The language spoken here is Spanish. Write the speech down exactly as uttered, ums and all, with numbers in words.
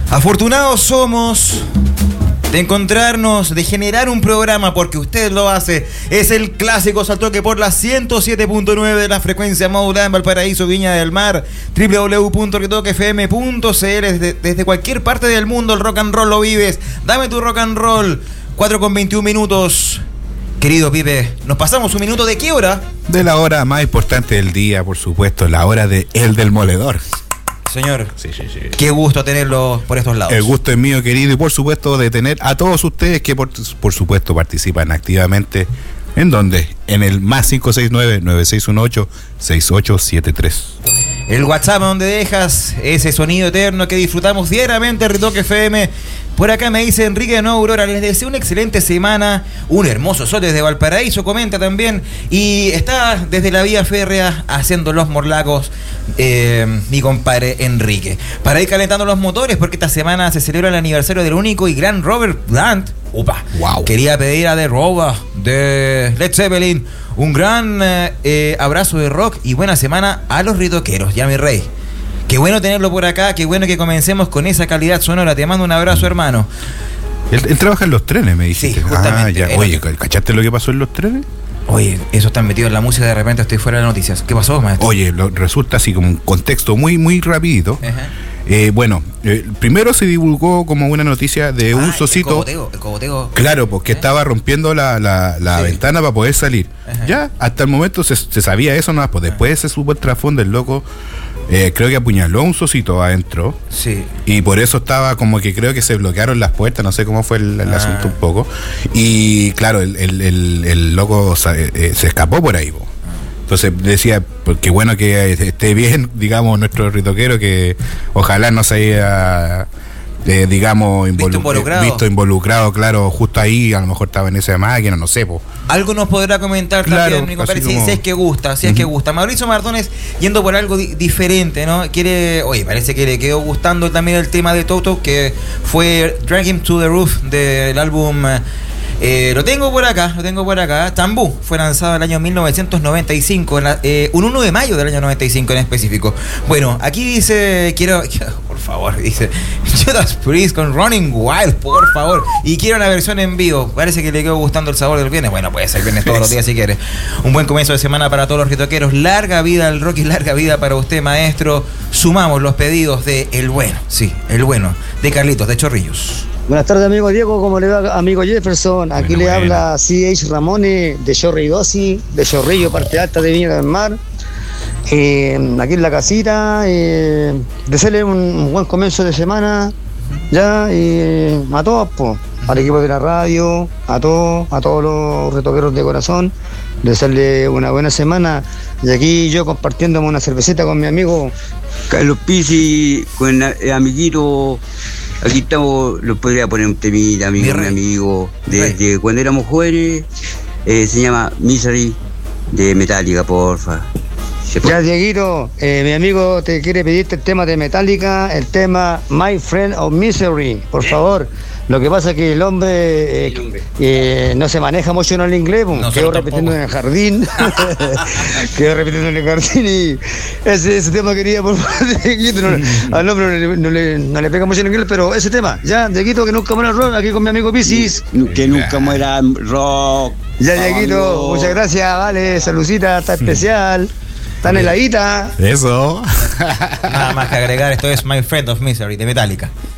Afortunados somos de encontrarnos, de generar un programa, porque usted lo hace. Es el clásico Saltoque por la ciento siete punto nueve de la frecuencia modulada en Valparaíso, Viña del Mar, doble u doble u doble u punto ritoque f m punto c l. Desde, desde cualquier parte del mundo el rock and roll lo vives. Dame tu rock and roll. cuatro con veintiún minutos. Querido Pipe, ¿nos pasamos un minuto de qué hora? De la hora más importante del día, por supuesto, la hora de El Demoledor. Señor, sí, sí, sí. Qué gusto tenerlo por estos lados. El gusto es mío, querido, y por supuesto de tener a todos ustedes que por, por supuesto participan activamente. ¿En dónde? En el más cinco seis nueve, nueve seis uno ocho, seis ocho siete tres. El WhatsApp donde dejas ese sonido eterno que disfrutamos diariamente en Ritoque F M. Por acá me dice Enrique de Nueva Aurora, les deseo una excelente semana, un hermoso sol desde Valparaíso, comenta también, y está desde la vía férrea haciendo los morlacos eh, mi compadre Enrique. Para ir calentando los motores, porque esta semana se celebra el aniversario del único y gran Robert Plant. Opa, wow. Quería pedir a The Roba de Led Zeppelin un gran eh, eh, abrazo de rock y buena semana a los ritoqueros, ya mi rey. Qué bueno tenerlo por acá, qué bueno que comencemos con esa calidad sonora. Te mando un abrazo, hermano. Él, él trabaja en los trenes, me dijiste. Sí, justamente. Ah, ya. Oye, ¿cachaste lo que pasó en los trenes? Oye, eso está metido en la música, de repente estoy fuera de las noticias. ¿Qué pasó, maestro? Oye, lo, resulta así como un contexto muy, muy rapidito. Uh-huh. Eh, bueno, eh, primero se divulgó como una noticia de ah, un socito. El cogoteo, el cogoteo. Claro, porque ¿Eh? estaba rompiendo la, la, la sí. ventana para poder salir. Uh-huh. Ya, hasta el momento se, se sabía eso nomás, pues después uh-huh. se supo el trasfondo del loco. Eh, creo que apuñaló a un socito adentro. Sí. Y por eso estaba como que creo que se bloquearon las puertas, no sé cómo fue el, el ah. asunto un poco. Y claro, el, el, el, el loco se, eh, se escapó por ahí, po. Entonces decía, pues qué bueno que esté bien, digamos, nuestro ritoquero, que ojalá no se haya, eh, digamos, involu- visto, involucrado. visto involucrado, claro, justo ahí, a lo mejor estaba en esa máquina, no sé, po. Algo nos podrá comentar claro, también, mi compadre, si, como... si es que gusta, si uh-huh. es que gusta. Mauricio Mardones, yendo por algo di- diferente, ¿no? Quiere, oye, parece que le quedó gustando también el tema de Toto, que fue Drag Him to the Roof del álbum... Eh, lo tengo por acá, lo tengo por acá. Tambú fue lanzado en el año mil novecientos noventa y cinco, en la, eh, un uno de mayo del año noventa y cinco en específico. Bueno, aquí dice, quiero, quiero por favor, dice Judas Priest con Running Wild, por favor. Y quiero una versión en vivo. Parece que le quedó gustando el sabor del viernes. Bueno, puede ser viernes todos los días si quieres. Un buen comienzo de semana para todos los ritoqueros. Larga vida al rock y larga vida para usted, maestro. Sumamos los pedidos de El Bueno, sí, El Bueno, de Carlitos, de Chorrillos. Buenas tardes, amigo Diego, ¿cómo le va, amigo Jefferson? Aquí bueno, le bueno. habla C H Ramone de Chorrillosi, de Chorrillo, parte alta de Viña del Mar. Eh, aquí en la casita, eh, desearle un, un buen comienzo de semana, ya, y a todos, pues, al equipo de la radio, a todos, a todos los retoqueros de corazón, desearle una buena semana. Y aquí yo compartiéndome una cervecita con mi amigo Carlos Pizzi, con el amiguito. Aquí estamos, lo podría poner un temita, amigo, mi amigo, desde Rey. Cuando éramos jóvenes, eh, se llama Misery de Metallica, porfa. Ya, Dieguito, eh, mi amigo te quiere pedirte el tema de Metallica, el tema My Friend of Misery, por favor. Lo que pasa es que el hombre, eh, el hombre. Eh, no se maneja mucho en el inglés, no, quedó repitiendo tampoco. en el jardín, quedó repitiendo en el jardín y ese, ese tema quería, por favor, Dieguito, no, al hombre no le, no, le, no le pega mucho en inglés, pero ese tema, ya, Dieguito, que nunca muera el rock, aquí con mi amigo Piscis. Que nunca muera rock. Ya, Dieguito, muchas gracias, vale, saludcita, está especial. Está en heladita. Eso. Nada más que agregar, esto es My Friend of Misery de Metallica.